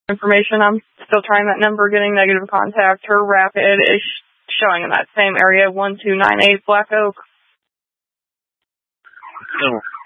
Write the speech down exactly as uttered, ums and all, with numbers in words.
information. I'm still trying that number, getting negative contact. Her rapid is showing in that same area, one two nine eight Black Oak. Oh,